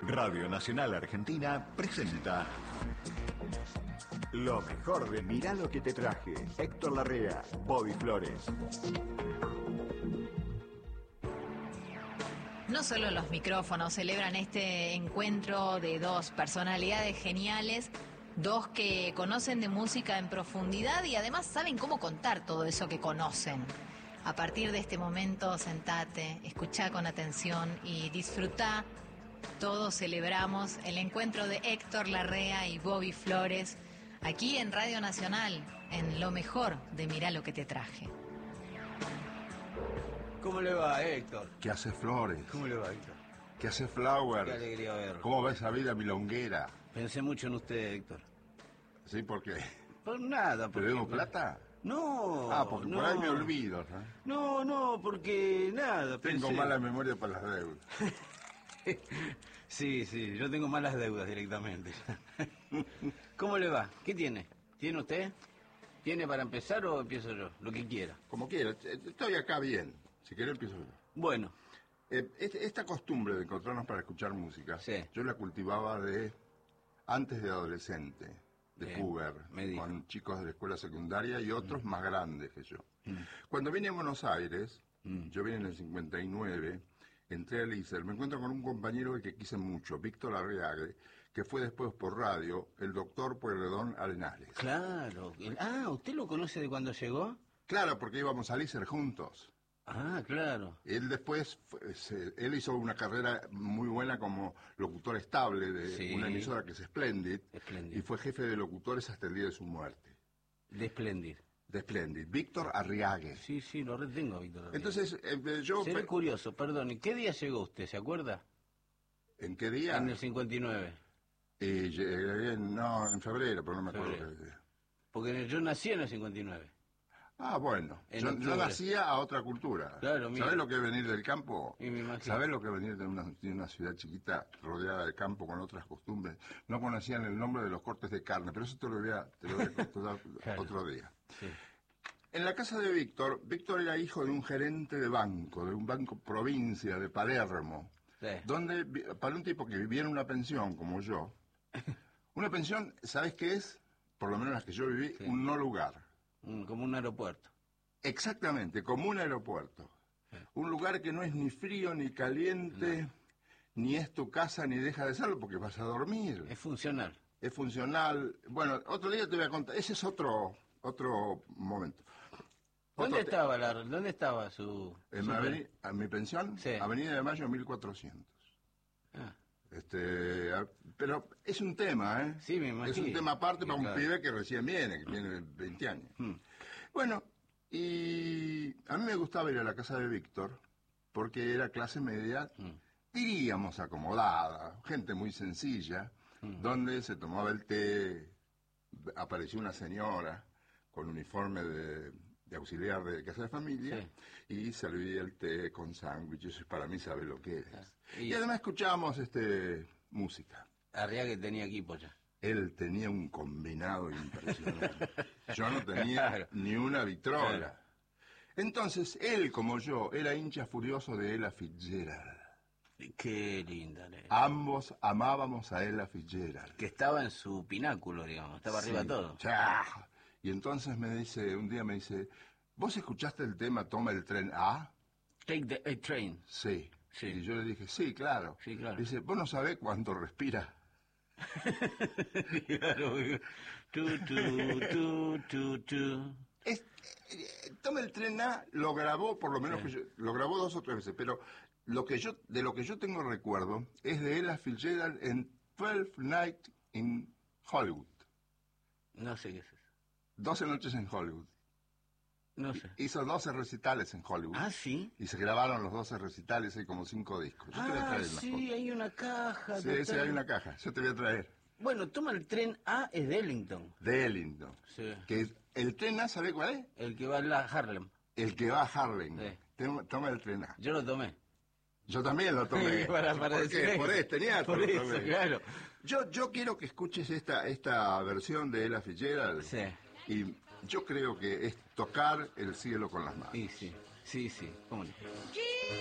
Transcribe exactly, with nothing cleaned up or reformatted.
Radio Nacional Argentina presenta lo mejor de Mirá lo que te traje. Héctor Larrea, Bobby Flores. No solo los micrófonos celebran este encuentro de dos personalidades geniales, dos que conocen de música en profundidad y además saben cómo contar todo eso que conocen. A partir de este momento, sentate, escuchá con atención y disfrutá. Todos celebramos el encuentro de Héctor Larrea y Bobby Flores aquí en Radio Nacional, en lo mejor de Mirá lo que te traje. ¿Cómo le va, Héctor? ¿Qué hace Flores? ¿Cómo le va, Héctor? ¿Qué hace Flowers? Qué alegría verlo. ¿Cómo va esa vida milonguera? Pensé mucho en usted, Héctor. ¿Sí? ¿Por qué? Por nada. ¿Te debo plata? No. Ah, porque no. por ahí me olvido, ¿sabes? No, no, porque nada. Tengo pensé... mala memoria para las deudas. Sí, sí, yo tengo malas deudas directamente. ¿Cómo le va? ¿Qué tiene? ¿Tiene usted? ¿Tiene para empezar o empiezo yo? Lo que quiera. Como quiera, estoy acá bien. Si querés empiezo yo. Bueno. Eh, este, esta costumbre de encontrarnos para escuchar música, sí. Yo la cultivaba de antes de adolescente, de Bien, puber, con chicos de la escuela secundaria y otros mm. más grandes que yo. Mm. Cuando vine a Buenos Aires, mm. yo vine en el cincuenta y nueve, entré al Lícer, me encuentro con un compañero que quise mucho, Víctor Arriague, que fue después por radio el doctor Pueyrredón Arenales. Claro. Ah, ¿usted lo conoce de cuando llegó? Claro, porque íbamos al Lícer juntos. Ah, claro. Él después, se, él hizo una carrera muy buena como locutor estable de sí. una emisora que es Splendid, Splendid, y fue jefe de locutores hasta el día de su muerte. De Splendid. De Splendid. Víctor Arriague. Sí, sí, lo retengo, Víctor Arriague. Entonces, eh, yo... Seré curioso, perdón, ¿en qué día llegó usted, se acuerda? ¿En qué día? En el cincuenta y nueve. Eh, llegué, no, en febrero, pero no me acuerdo qué día. Porque yo nací en el cincuenta y nueve. Ah, bueno, yo, yo nacía a otra cultura. Claro, ¿Sabés lo que es venir del campo? Y me imagino. ¿Sabés lo que es venir de una, de una ciudad chiquita rodeada de campo con otras costumbres? No conocían el nombre de los cortes de carne, pero eso te lo voy a, te lo voy a contar claro. otro día. Sí. En la casa de Víctor, Víctor era hijo de un gerente de banco, de un banco provincia de Palermo, sí. donde, para un tipo que vivía en una pensión como yo, una pensión, ¿sabés qué es? Por lo menos las que yo viví, sí. un no lugar. Como un aeropuerto. Exactamente, como un aeropuerto. Sí. Un lugar que no es ni frío ni caliente, no. ni es tu casa ni deja de serlo porque vas a dormir. Es funcional. Es funcional. Bueno, otro día te voy a contar. Ese es otro otro momento. ¿Dónde otro estaba la, dónde estaba su? En su mi, aveni, a mi pensión, sí. Avenida de Mayo mil cuatrocientos. Ah. Este, pero es un tema, ¿eh? Sí, me imagino. Es un tema aparte sí, para claro. un pibe que recién viene, que tiene veinte años. Hmm. Bueno, y a mí me gustaba ir a la casa de Víctor, porque era clase media, hmm. diríamos acomodada, gente muy sencilla, hmm. donde se tomaba el té, apareció una señora con uniforme de... de auxiliar de casa de familia, sí. y servía el té con sándwiches, para mí sabe lo que es. Y, y además escuchábamos este, música. Arriague tenía equipo ya. Él tenía un combinado impresionante. Yo no tenía claro. ni una vitrola. Claro. Entonces, él como yo, era hincha furioso de Ella Fitzgerald. Qué linda. Le... Ambos amábamos a Ella Fitzgerald. Que estaba en su pináculo, digamos, estaba sí. arriba todo. ¡Chá! Y entonces me dice, un día me dice, ¿vos escuchaste el tema Toma el tren A? Take the A train. Sí. sí. Y yo le dije, sí, claro. Sí, claro. Dice, ¿vos no sabés cuánto respira? Claro. Tu, tu, tu, tu, tu. Es, eh, Toma el tren A lo grabó, por lo menos sí. que yo, lo grabó dos o tres veces, pero lo que yo, de lo que yo tengo recuerdo es de Ella Fitzgerald en Twelfth Night in Hollywood. No sé qué es eso. doce noches en Hollywood. No sé. Hizo doce recitales en Hollywood. Ah, ¿sí? Y se grabaron los doce recitales, hay como cinco discos. Yo ah, te voy a traer sí, una hay una caja. Sí, sí, hay una caja. Yo te voy a traer. Bueno, Toma el tren A es de Ellington. De Ellington. Sí. Que el tren A, ¿sabe cuál es? El que va a Harlem. El que va a Harlem. Sí. Toma el tren A. Yo lo tomé. Yo también lo tomé. para, para ¿Por qué? Por este teatro. Por eso, tomé. Claro. Yo, yo quiero que escuches esta, esta versión de Ella Fitzgerald. Sí. Y yo creo que es tocar el cielo con las manos. Sí, sí, sí, sí. ¿Cómo no?